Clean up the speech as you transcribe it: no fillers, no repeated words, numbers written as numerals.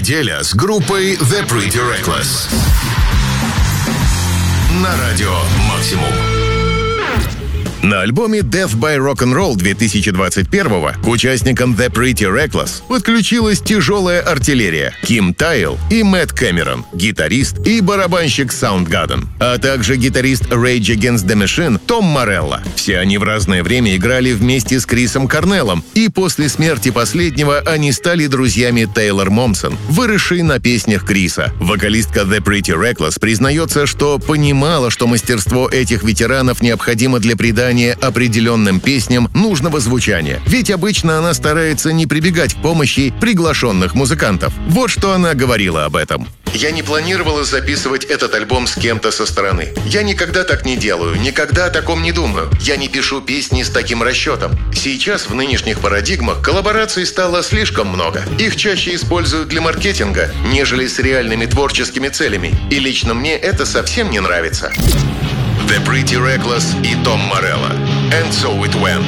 Неделя с группой The Pretty Reckless на радио Максимум. На альбоме Death by Rock'n'Roll 2021 к участникам The Pretty Reckless подключилась тяжелая артиллерия Ким Тайл и Мэтт Кэмерон, гитарист и барабанщик Soundgarden, а также гитарист Rage Against the Machine Том Морелло. Все они в разное время играли вместе с Крисом Корнеллом, и после смерти последнего они стали друзьями Тейлор Момсон, выросшей на песнях Криса. Вокалистка The Pretty Reckless признается, что понимала, что мастерство этих ветеранов необходимо для придания определенным песням нужного звучания. Ведь обычно она старается не прибегать к помощи приглашенных музыкантов. Вот что она говорила об этом. «Я не планировала записывать этот альбом с кем-то со стороны. Я никогда так не делаю, никогда о таком не думаю. Я не пишу песни с таким расчетом. Сейчас в нынешних парадигмах коллабораций стало слишком много. Их чаще используют для маркетинга, нежели с реальными творческими целями. И лично мне это совсем не нравится». The Pretty Reckless и Том Морелло. And So It Went.